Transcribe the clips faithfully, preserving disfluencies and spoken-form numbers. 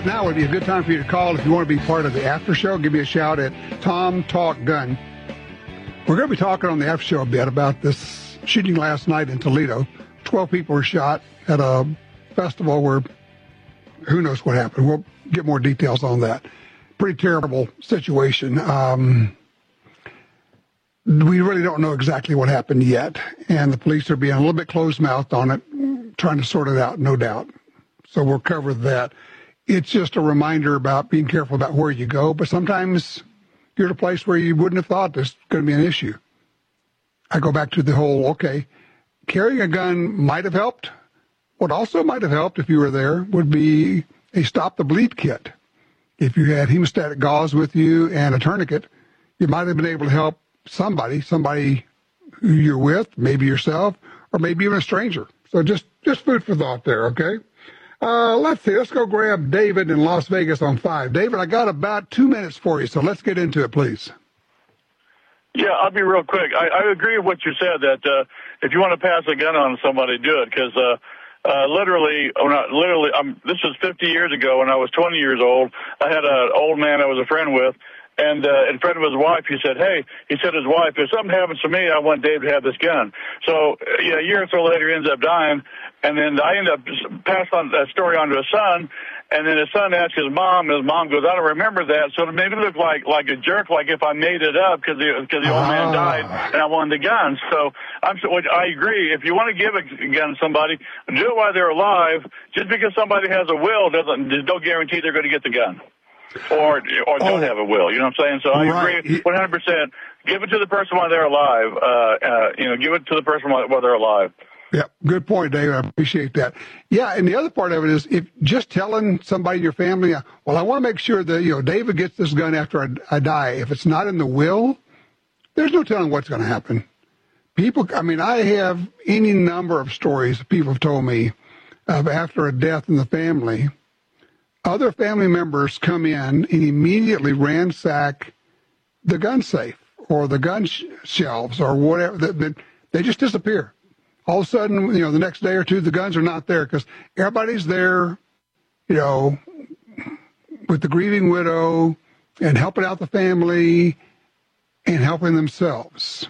now would be a good time for you to call if you want to be part of the after show. Give me a shout at Tom Talk Gun. We're going to be talking on the after show a bit about this shooting last night in Toledo. Twelve people were shot at a festival where who knows what happened. We'll get more details on that. Pretty terrible situation. Um, we really don't know exactly what happened yet, and the police are being a little bit closed-mouthed on it, trying to sort it out, no doubt. So we'll cover that. It's just a reminder about being careful about where you go, but sometimes you're at a place where you wouldn't have thought this was going to be an issue. I go back to the whole, okay, carrying a gun might have helped. What also might have helped if you were there would be a stop the bleed kit. If you had hemostatic gauze with you and a tourniquet, you might have been able to help somebody, somebody who you're with, maybe yourself, or maybe even a stranger. So just, just food for thought there, okay? Uh, let's see. Let's go grab David in Las Vegas on five. David, I got about two minutes for you, so let's get into it, please. Yeah, I'll be real quick. I, I agree with what you said, that uh, if you want to pass a gun on somebody, do it, because uh, uh, literally, when I, literally, um, this was fifty years ago when I was twenty years old. I had an old man I was a friend with, and uh, in front of his wife, he said, hey, he said his wife, if something happens to me, I want Dave to have this gun. So, uh, yeah, a year or so later, he ends up dying, and then I end up passing on that story on to his son, and then his son asks his mom, and his mom goes, I don't remember that, so it made me look like, like a jerk, like if I made it up because the, because the old man died and I wanted the gun. So I'm, I agree. If you want to give a gun to somebody, do it while they're alive. Just because somebody has a will doesn't, there's no guarantee they're going to get the gun. Or or don't oh, have a will, you know what I'm saying? So I right. agree one hundred percent. Give it to the person while they're alive. Uh, uh, you know, give it to the person while, while they're alive. Yeah, good point, Dave. I appreciate that. Yeah, and the other part of it is if just telling somebody in your family, well, I want to make sure that, you know, David gets this gun after I, I die. If it's not in the will, there's no telling what's going to happen. People, I mean, I have any number of stories people have told me of after a death in the family, other family members come in and immediately ransack the gun safe or the gun sh- shelves or whatever. They, they just disappear. All of a sudden, you know, the next day or two, the guns are not there because everybody's there, you know, with the grieving widow and helping out the family and helping themselves.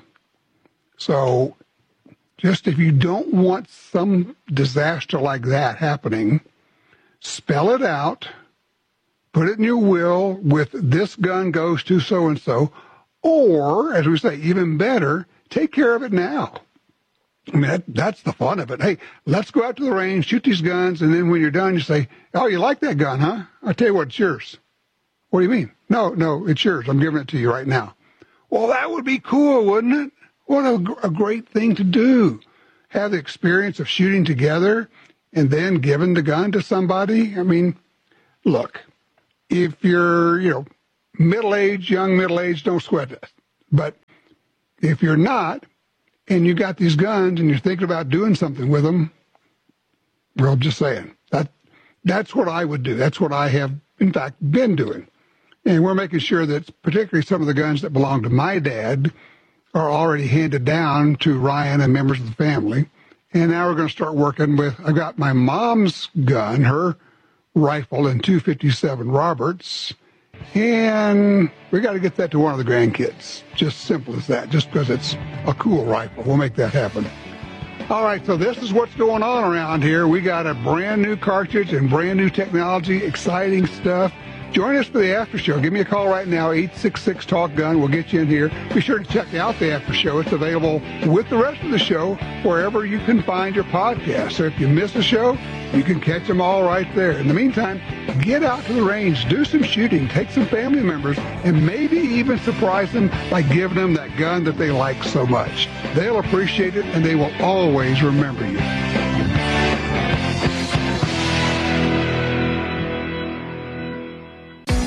So just if you don't want some disaster like that happening, spell it out, put it in your will with this gun goes to so-and-so, or, as we say, even better, take care of it now. I mean, that, that's the fun of it. Hey, let's go out to the range, shoot these guns, and then when you're done, you say, oh, you like that gun, huh? I'll tell you what, it's yours. What do you mean? No, no, it's yours. I'm giving it to you right now. Well, that would be cool, wouldn't it? What a, a great thing to do. Have the experience of shooting together and then giving the gun to somebody. I mean, look, if you're, you know, middle-aged, young middle-aged, don't sweat it. But if you're not, and you got these guns and you're thinking about doing something with them, well, I'm just saying, that that's what I would do. That's what I have, in fact, been doing. And we're making sure that particularly some of the guns that belong to my dad are already handed down to Ryan and members of the family. And now we're going to start working with, I've got my mom's gun, her rifle and two fifty-seven Roberts, and we got to get that to one of the grandkids. Just simple as that, just because it's a cool rifle. We'll make that happen. All right, so this is what's going on around here. We got a brand new cartridge and brand new technology, exciting stuff. Join us for the after show. Give me a call right now, eight six six, talk gun. We'll get you in here. Be sure to check out the after show. It's available with the rest of the show wherever you can find your podcast. So if you miss a show, you can catch them all right there. In the meantime, get out to the range, do some shooting, take some family members, and maybe even surprise them by giving them that gun that they like so much. They'll appreciate it, and they will always remember you.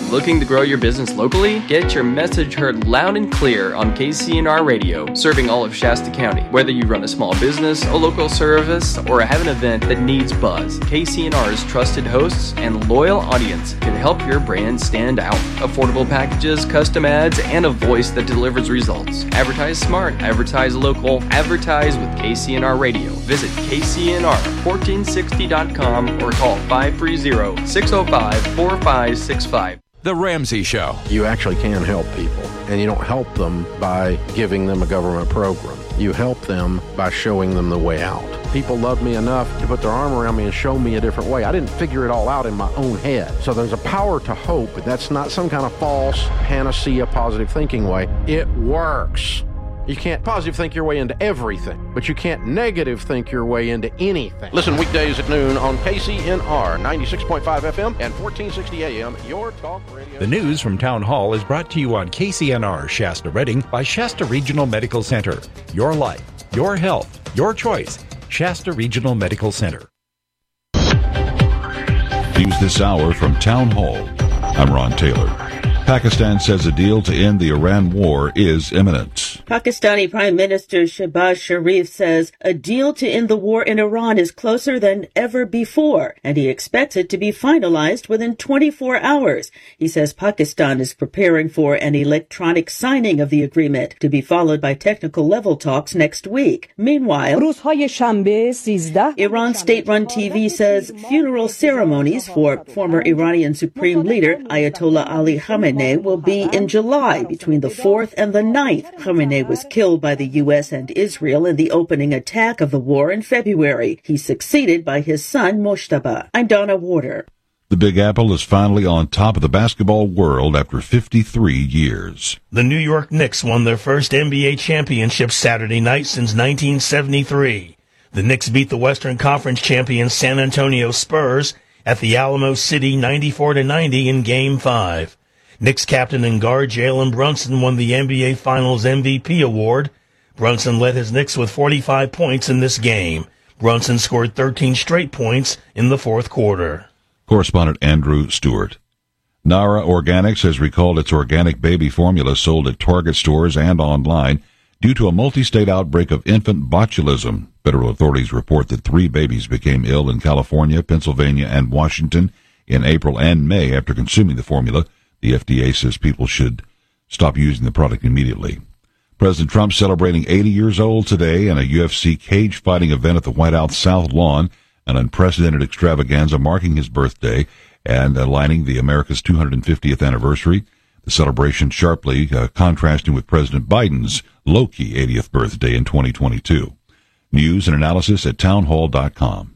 Looking to grow your business locally? Get your message heard loud and clear on K C N R Radio, serving all of Shasta County. Whether you run a small business, a local service, or have an event that needs buzz, K C N R's trusted hosts and loyal audience can help your brand stand out. Affordable packages, custom ads, and a voice that delivers results. Advertise smart, advertise local, advertise with K C N R Radio. Visit K C N R fourteen sixty dot com or call five three zero, six zero five, four five six five. The Ramsey Show. You actually can help people, and you don't help them by giving them a government program. You help them by showing them the way out. People love me enough to put their arm around me and show me a different way. I didn't figure it all out in my own head. So there's a power to hope, and that's not some kind of false panacea positive thinking way. It works. You can't positive think your way into everything, but you can't negative think your way into anything. Listen weekdays at noon on K C N R ninety-six point five F M and fourteen sixty A M, your talk radio. The news from Town Hall is brought to you on K C N R Shasta Redding by Shasta Regional Medical Center. Your life, your health, your choice. Shasta Regional Medical Center. News this hour from Town Hall. I'm Ron Taylor. Pakistan says a deal to end the Iran war is imminent. Pakistani Prime Minister Shehbaz Sharif says a deal to end the war in Iran is closer than ever before, and he expects it to be finalized within twenty-four hours. He says Pakistan is preparing for an electronic signing of the agreement to be followed by technical level talks next week. Meanwhile, Iran state-run T V says funeral ceremonies for former Iranian Supreme Leader Ayatollah Ali Khamenei will be in July between the fourth and the ninth. Khamenei was killed by the U S and Israel in the opening attack of the war in February. He's succeeded by his son Moshtaba. I'm Donna Warder. The Big Apple is finally on top of the basketball world after fifty-three years. The New York Knicks won their first N B A championship Saturday night since nineteen seventy-three. The Knicks beat the Western Conference champion San Antonio Spurs at the Alamo City ninety-four to ninety in Game five. Knicks captain and guard Jalen Brunson won the N B A Finals M V P award. Brunson led his Knicks with forty-five points in this game. Brunson scored thirteen straight points in the fourth quarter. Correspondent Andrew Stewart. Nara Organics has recalled its organic baby formula sold at Target stores and online due to a multi-state outbreak of infant botulism. Federal authorities report that three babies became ill in California, Pennsylvania, and Washington in April and May after consuming the formula. The F D A says people should stop using the product immediately. President Trump celebrating eighty years old today in a U F C cage fighting event at the White House South Lawn, an unprecedented extravaganza marking his birthday and aligning the America's two hundred fiftieth anniversary. The celebration sharply uh, contrasting with President Biden's low-key eightieth birthday in twenty twenty-two. News and analysis at townhall dot com.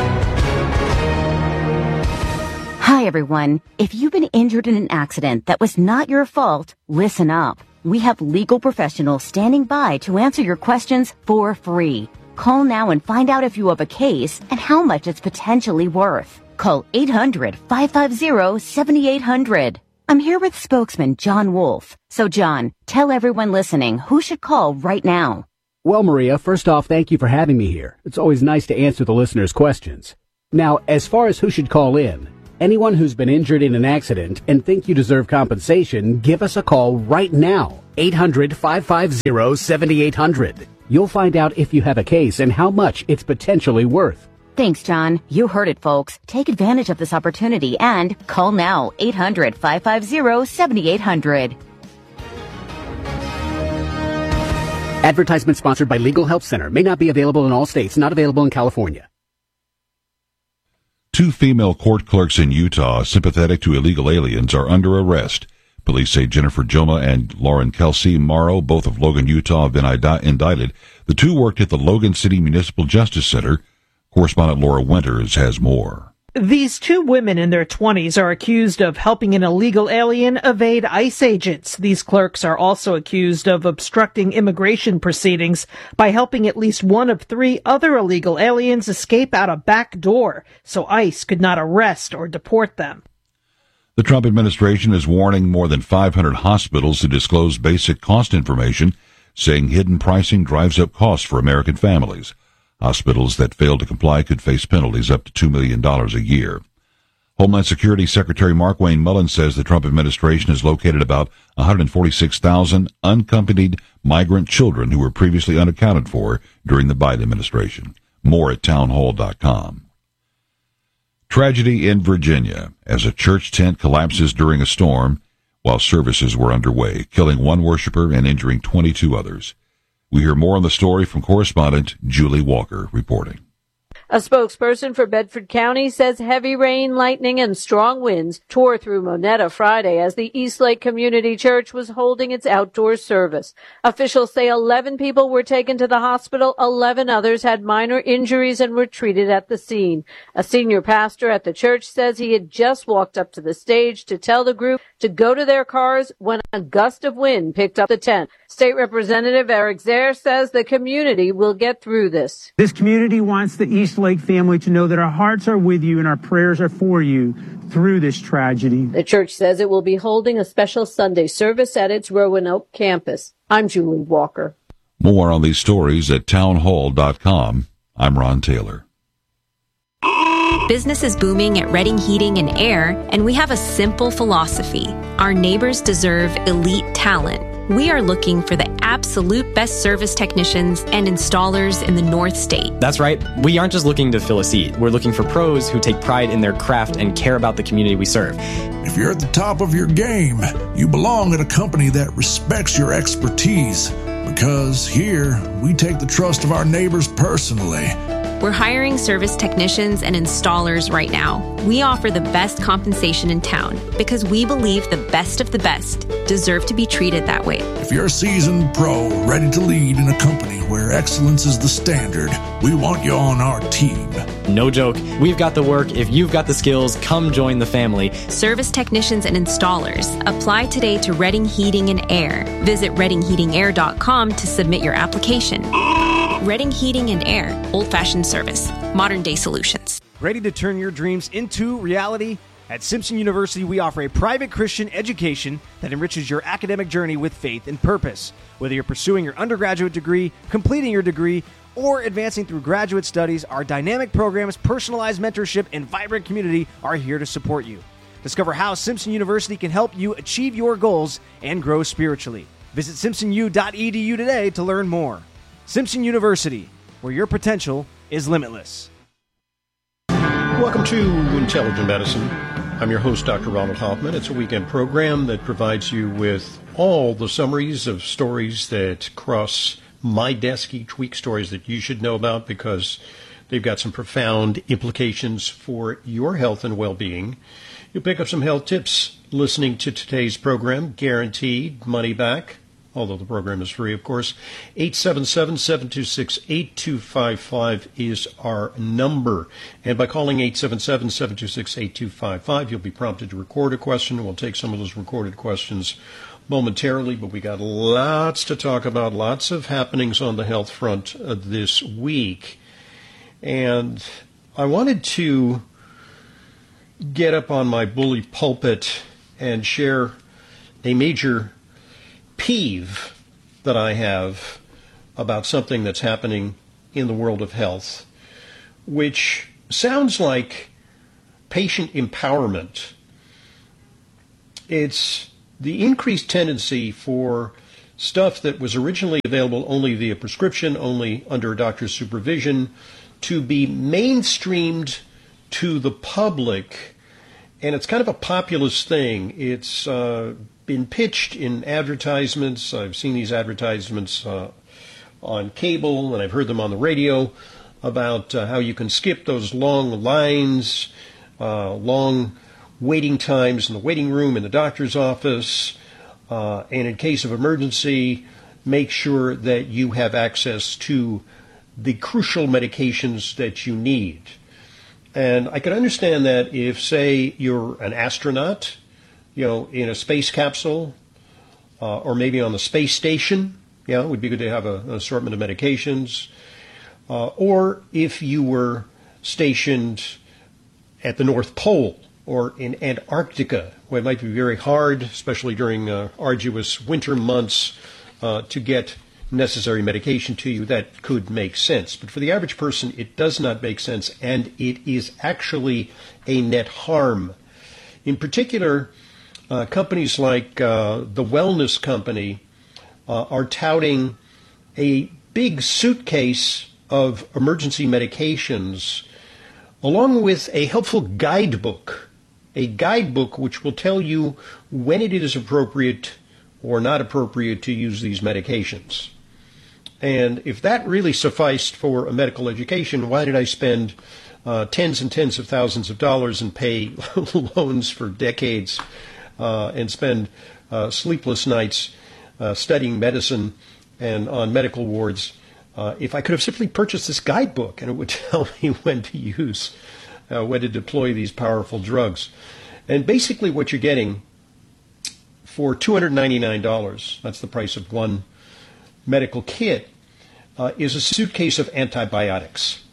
Hi, everyone. If you've been injured in an accident that was not your fault, listen up. We have legal professionals standing by to answer your questions for free. Call now and find out if you have a case and how much it's potentially worth. Call eight hundred, five five zero, seven eight zero zero. I'm here with spokesman John Wolf. So, John, tell everyone listening who should call right now. Well, Maria, first off, thank you for having me here. It's always nice to answer the listeners' questions. Now, as far as who should call in, anyone who's been injured in an accident and think you deserve compensation, give us a call right now. eight hundred, five five zero, seven eight zero zero. You'll find out if you have a case and how much it's potentially worth. Thanks, John. You heard it, folks. Take advantage of this opportunity and call now. eight hundred, five five zero, seven eight zero zero. Advertisement sponsored by Legal Help Center. May not be available in all states. Not available in California. Two female court clerks in Utah sympathetic to illegal aliens are under arrest. Police say Jennifer Joma and Lauren Kelsey Morrow, both of Logan, Utah, have been indicted. The two worked at the Logan City Municipal Justice Center. Correspondent Laura Winters has more. These two women in their twenties are accused of helping an illegal alien evade ICE agents. These clerks are also accused of obstructing immigration proceedings by helping at least one of three other illegal aliens escape out a back door so ICE could not arrest or deport them. The Trump administration is warning more than five hundred hospitals to disclose basic cost information, saying hidden pricing drives up costs for American families. Hospitals that fail to comply could face penalties up to two million dollars a year. Homeland Security Secretary Markwayne Mullins says the Trump administration has located about one hundred forty-six thousand unaccompanied migrant children who were previously unaccounted for during the Biden administration. More at townhall dot com. Tragedy in Virginia as a church tent collapses during a storm while services were underway, killing one worshiper and injuring twenty-two others. We hear more on the story from correspondent Julie Walker reporting. A spokesperson for Bedford County says heavy rain, lightning, and strong winds tore through Monetta Friday as the Eastlake Community Church was holding its outdoor service. Officials say eleven people were taken to the hospital, eleven others had minor injuries and were treated at the scene. A senior pastor at the church says he had just walked up to the stage to tell the group to go to their cars when a gust of wind picked up the tent. State Representative Eric Zare says the community will get through this. This community wants the Eastlake family to know that our hearts are with you and our prayers are for you through this tragedy. The church says it will be holding a special Sunday service at its Roanoke campus. I'm Julie Walker. More on these stories at townhall dot com. I'm Ron Taylor. Business is booming at Redding Heating and Air, and we have a simple philosophy. Our neighbors deserve elite talent. We are looking for the absolute best service technicians and installers in the North State. That's right. We aren't just looking to fill a seat. We're looking for pros who take pride in their craft and care about the community we serve. If you're at the top of your game, you belong at a company that respects your expertise. Because here, we take the trust of our neighbors personally. We're hiring service technicians and installers right now. We offer the best compensation in town because we believe the best of the best deserve to be treated that way. If you're a seasoned pro ready to lead in a company where excellence is the standard, we want you on our team. No joke. We've got the work. If you've got the skills, come join the family. Service technicians and installers. Apply today to Redding Heating and Air. Visit redding heating air dot com to submit your application. Redding Heating and Air. Old-fashioned service. Modern-day solutions. Ready to turn your dreams into reality? At Simpson University, we offer a private Christian education that enriches your academic journey with faith and purpose. Whether you're pursuing your undergraduate degree, completing your degree, or advancing through graduate studies, our dynamic programs, personalized mentorship, and vibrant community are here to support you. Discover how Simpson University can help you achieve your goals and grow spiritually. Visit simpson u dot e d u today to learn more. Simpson University, where your potential is limitless. Welcome to Intelligent Medicine. I'm your host, Doctor Ronald Hoffman. It's a weekend program that provides you with all the summaries of stories that cross my desk each week, stories that you should know about because they've got some profound implications for your health and well-being. You'll pick up some health tips listening to today's program, guaranteed money back. Although the program is free, of course. eight seven seven, seven two six, eight two five five is our number. And by calling eight seven seven, seven two six, eight two five five, you'll be prompted to record a question. We'll take some of those recorded questions momentarily, but we got lots to talk about, lots of happenings on the health front uh, this week. And I wanted to get up on my bully pulpit and share a major peeve that I have about something that's happening in the world of health, which sounds like patient empowerment. It's the increased tendency for stuff that was originally available only via prescription, only under a doctor's supervision, to be mainstreamed to the public. And it's kind of a populist thing. It's uh, been pitched in advertisements. I've seen these advertisements uh, on cable, and I've heard them on the radio about uh, how you can skip those long lines, uh, long waiting times in the waiting room in the doctor's office, uh, and in case of emergency, make sure that you have access to the crucial medications that you need. And I can understand that if, say, you're an astronaut, you know, in a space capsule, uh, or maybe on the space station, you know, it would be good to have a, an assortment of medications. Uh, or if you were stationed at the North Pole or in Antarctica, where it might be very hard, especially during uh, arduous winter months, uh, to get necessary medication to you, that could make sense. But for the average person, it does not make sense, and it is actually a net harm. In particular, uh, companies like uh, the Wellness Company uh, are touting a big suitcase of emergency medications along with a helpful guidebook, a guidebook which will tell you when it is appropriate or not appropriate to use these medications. And if that really sufficed for a medical education, why did I spend uh, tens and tens of thousands of dollars and pay loans for decades uh, and spend uh, sleepless nights uh, studying medicine and on medical wards uh, if I could have simply purchased this guidebook and it would tell me when to use, uh, when to deploy these powerful drugs. And basically what you're getting for two hundred ninety-nine dollars, that's the price of one medical kit, uh, is a suitcase of antibiotics.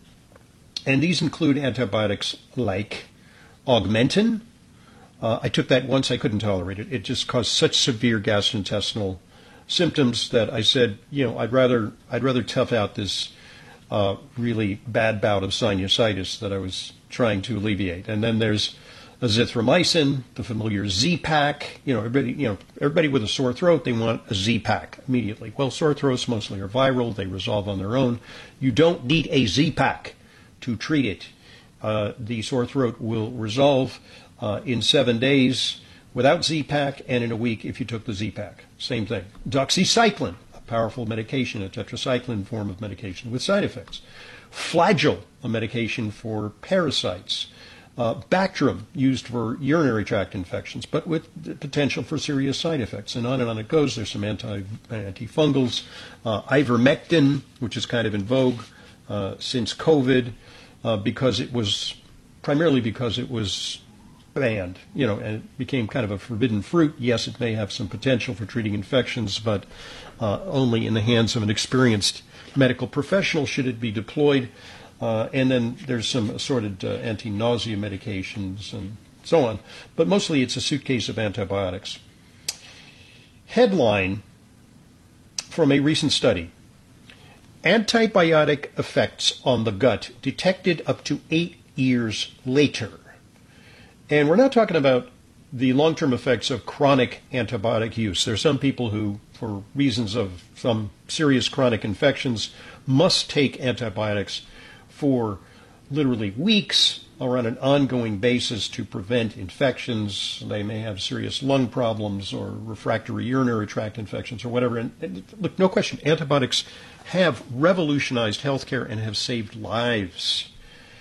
And these include antibiotics like Augmentin. Uh, I took that once. I couldn't tolerate it. It just caused such severe gastrointestinal symptoms that I said, you know, I'd rather I'd rather tough out this uh, really bad bout of sinusitis that I was trying to alleviate. And then there's azithromycin, the familiar Z-Pak. You know, everybody, you know, everybody with a sore throat, they want a Z-Pak immediately. Well, sore throats mostly are viral. They resolve on their own. You don't need a Z-Pak to treat it. Uh, the sore throat will resolve uh, in seven days without Z-Pak, and in a week if you took the Z-Pak. Same thing. Doxycycline, a powerful medication, a tetracycline form of medication with side effects. Flagyl, a medication for parasites. Uh, Bactrim, used for urinary tract infections, but with the potential for serious side effects. And on and on it goes. There's some anti, antifungals. Uh, ivermectin, which is kind of in vogue uh, since COVID, uh, because it was, primarily because it was banned, you know, and it became kind of a forbidden fruit. Yes, it may have some potential for treating infections, but uh, only in the hands of an experienced medical professional should it be deployed. Uh, and then there's some assorted uh, anti-nausea medications and so on. But mostly it's a suitcase of antibiotics. Headline from a recent study: antibiotic effects on the gut detected up to eight years later. And we're not talking about the long-term effects of chronic antibiotic use. There are some people who, for reasons of some serious chronic infections, must take antibiotics for literally weeks or on an ongoing basis to prevent infections. They may have serious lung problems or refractory urinary tract infections or whatever. And, and look, no question, antibiotics have revolutionized healthcare and have saved lives.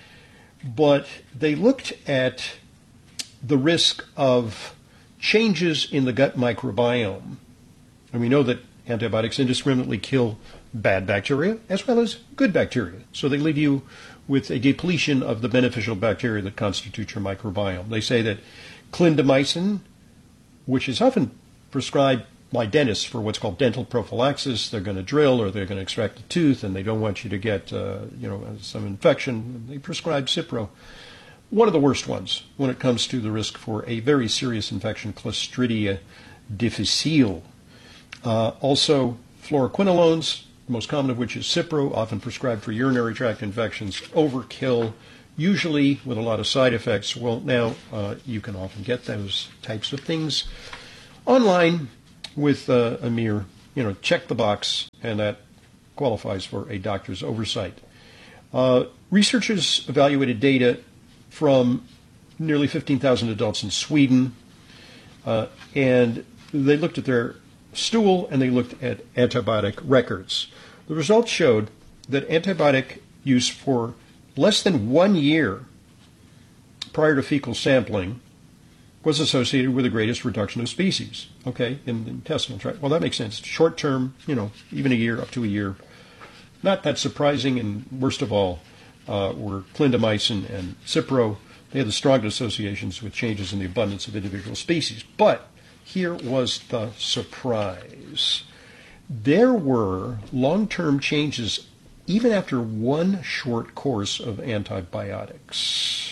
But they looked at the risk of changes in the gut microbiome. And we know that antibiotics indiscriminately kill bad bacteria as well as good bacteria. So they leave you with a depletion of the beneficial bacteria that constitute your microbiome. They say that clindamycin, which is often prescribed by dentists for what's called dental prophylaxis, they're going to drill or they're going to extract a tooth and they don't want you to get uh, you know, some infection. They prescribe Cipro. One of the worst ones when it comes to the risk for a very serious infection, Clostridia difficile. Uh, also, fluoroquinolones, the most common of which is Cipro, often prescribed for urinary tract infections. Overkill, usually with a lot of side effects. Well, now uh, you can often get those types of things online with uh, a mere, you know, check the box, and that qualifies for a doctor's oversight. Uh, researchers evaluated data from nearly fifteen thousand adults in Sweden, uh, and they looked at their stool and they looked at antibiotic records. The results showed that antibiotic use for less than one year prior to fecal sampling was associated with the greatest reduction of species, okay, in the intestinal tract. Well, that makes sense. Short term, you know, even a year, up to a year. Not that surprising, and worst of all, Uh, were clindamycin and Cipro. They had the strongest associations with changes in the abundance of individual species. But here was the surprise. There were long-term changes even after one short course of antibiotics.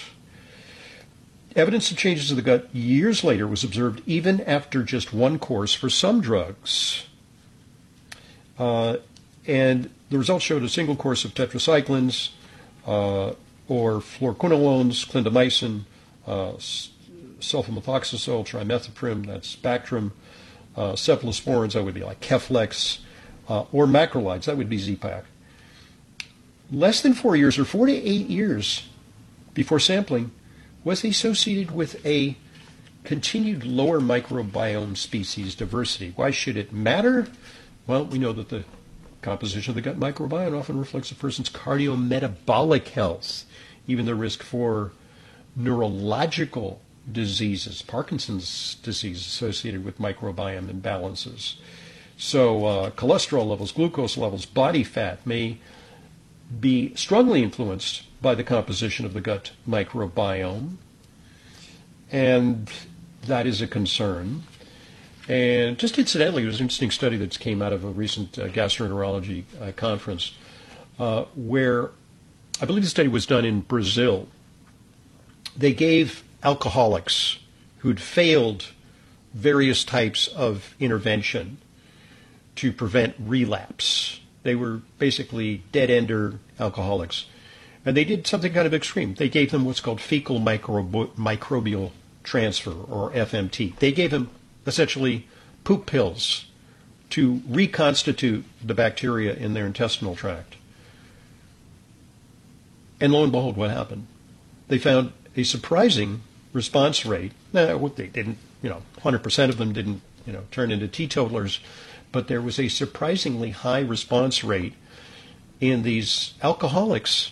Evidence of changes in the gut years later was observed even after just one course for some drugs. Uh, and the results showed a single course of tetracyclines uh, or fluoroquinolones, clindamycin, uh, sulfamethoxazole, trimethoprim, that's Bactrim, uh, cephalosporins, that would be like Keflex, uh, or macrolides, that would be Z-Pak. Less than four years, or four to eight years before sampling, was associated with a continued lower microbiome species diversity. Why should it matter? Well, we know that the composition of the gut microbiome often reflects a person's cardiometabolic health, even the risk for neurological diseases, Parkinson's disease associated with microbiome imbalances. So uh, cholesterol levels, glucose levels, body fat may be strongly influenced by the composition of the gut microbiome, and that is a concern. And just incidentally, there was an interesting study that came out of a recent uh, gastroenterology uh, conference uh, where I believe the study was done in Brazil. They gave alcoholics who'd failed various types of intervention to prevent relapse. They were basically dead-ender alcoholics. And they did something kind of extreme. They gave them what's called fecal microb- microbial transfer, or F M T. They gave them essentially poop pills to reconstitute the bacteria in their intestinal tract. And lo and behold, what happened? They found a surprising response rate. Now, they didn't, you know, one hundred percent of them didn't, you know, turn into teetotalers, but there was a surprisingly high response rate in these alcoholics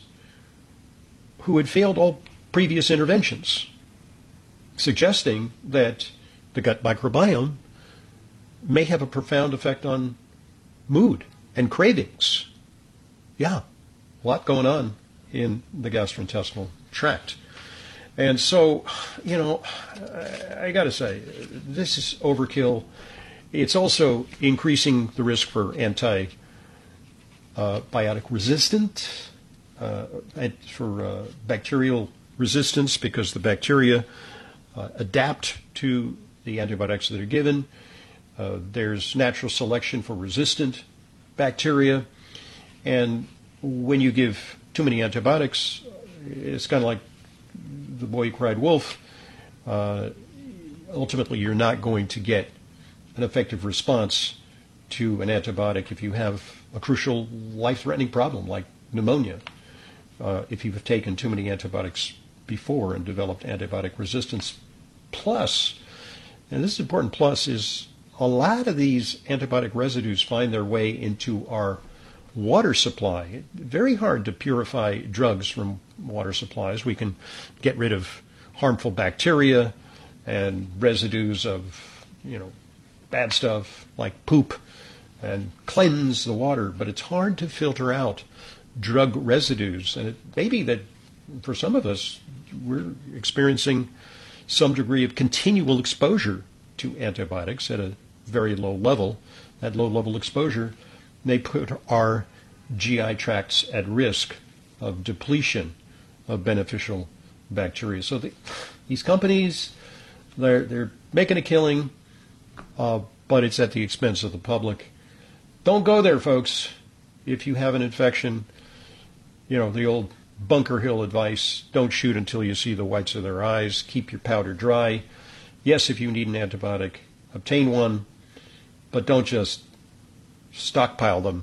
who had failed all previous interventions, suggesting that the gut microbiome may have a profound effect on mood and cravings. Yeah, a lot going on in the gastrointestinal tract. And so, you know, I, I got to say, this is overkill. It's also increasing the risk for antibiotic uh, resistant, uh, for uh, bacterial resistance, because the bacteria uh, adapt to the antibiotics that are given. Uh, there's natural selection for resistant bacteria. And when you give too many antibiotics, it's kind of like the boy who cried wolf. Uh, ultimately, you're not going to get an effective response to an antibiotic if you have a crucial life-threatening problem like pneumonia. Uh, if you've taken too many antibiotics before and developed antibiotic resistance. Plus, and this is important, plus is a lot of these antibiotic residues find their way into our water supply. It's very hard to purify drugs from water supplies. We can get rid of harmful bacteria and residues of, you know, bad stuff like poop and cleanse the water, but it's hard to filter out drug residues. And it may be that for some of us, we're experiencing some degree of continual exposure to antibiotics at a very low level. That low level exposure may put our G I tracts at risk of depletion of beneficial bacteria. So the, these companies, they're, they're making a killing, uh, but it's at the expense of the public. Don't go there, folks. If you have an infection, you know, the old Bunker Hill advice, don't shoot until you see the whites of their eyes. Keep your powder dry. Yes, if you need an antibiotic, obtain one, but don't just stockpile them